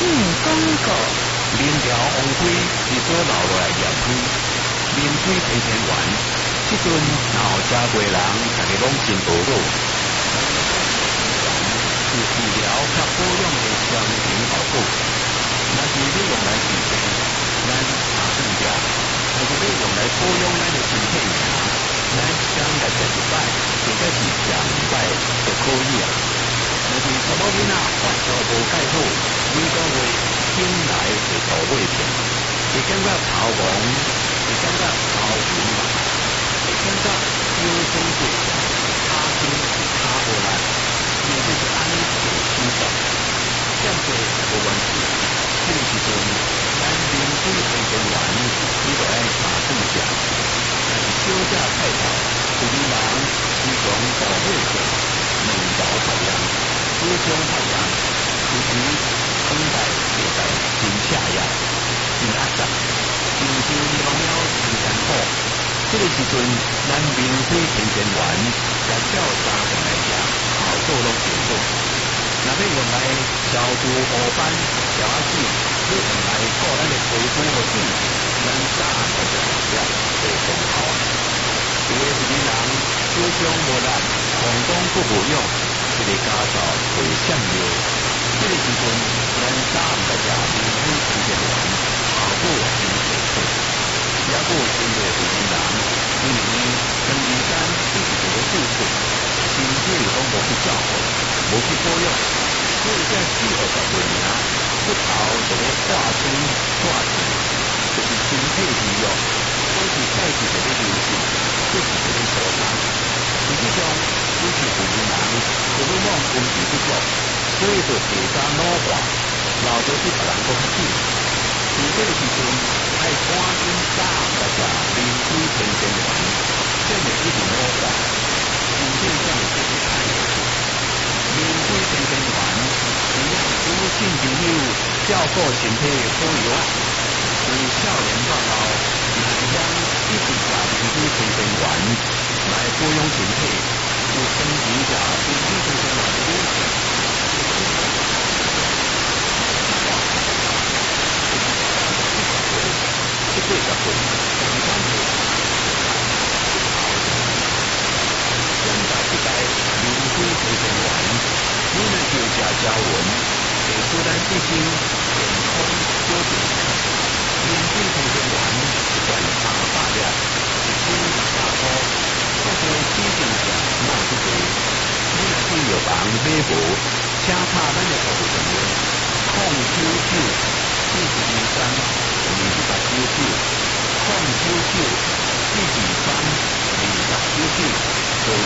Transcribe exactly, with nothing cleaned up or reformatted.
广告。 明朝王妃是所留落来验亏，明水天天元，即阵若有真侪人，大家拢真无路。是治疗较保养的双重效果。若是要用来治病，咱查算掉；若是要用来保养咱的身体尔，咱一天来食一摆，或者是食两摆就可以啊。若是查某囡仔发烧无解好，每个月醒来就头尾痛，会感觉头晕，会感觉头晕嘛，会感觉腰酸背痛，骹酸骹无力，因为就是安尼一个症状。渐做无关系，这个时阵咱明水天天元，你就爱查算下。若是少食菜头，有啲人时常头尾痛，面部发痒，子宫发痒，有时等待就在真下药，真压榨，真像尿尿真艰苦。这个时阵，咱明水天天元，来照三份来食，效果拢真好。若要用来消除黑斑、小阿子，要用来顾咱的皮肤和水，咱早暗来食食会更好啊。有的是人子宫无力，膀胱不无用，这个家族会占尿。这个时阵，咱早暗来食明水天天元，效果真不错。也有真侪有人因为长时间一直在咧注水，身体拢无去照顾，无去保养，所以在四五十岁尔，骨头就咧化酸化气，就是身体虚弱，所以代志就咧流失，就是就咧受伤。实际上，有些有人就咧往根治不足，所以就地加老化，老到比别人搁较紧。在这个时阵，爱赶紧早来食明水天天元，这个一定老化，身体才会继续好。明水天天元，是让女性朋友照顾身体的好药啊！对少年到老，若是讲一直食明水天天元来保养身体，有长期食明水天天元的优势。这八十岁，上三岁，现在一代明水天天元，你若就食胶原，会使咱一身健康小健康。明水天天元一罐三百粒，一斤十块块，各个指定价卖不低。你若去药房买无，请打咱的服务电话：零九九四十二三。二一八九九，零九九